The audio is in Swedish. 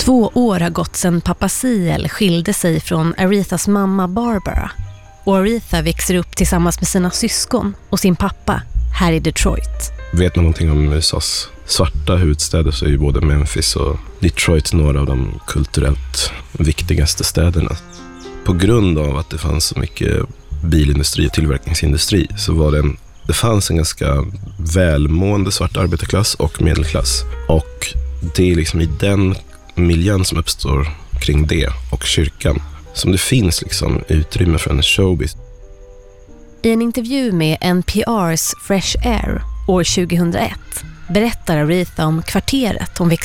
2 år har gått sedan pappa Ciel skilde sig från Arethas mamma Barbara. Och Aretha växer upp tillsammans med sina syskon och sin pappa här i Detroit. Vet man någonting om USAs svarta huvudstäder så är ju både Memphis och Detroit några av de kulturellt viktigaste städerna. På grund av att det fanns så mycket bilindustri och tillverkningsindustri så var det fanns en ganska välmående svart arbetarklass och medelklass. Och det är liksom i den miljön som uppstår kring det och kyrkan som det finns liksom utrymme för en showbiz. I en intervju med NPRs Fresh Air år 2001 berättar Aretha om kvarteret hon växte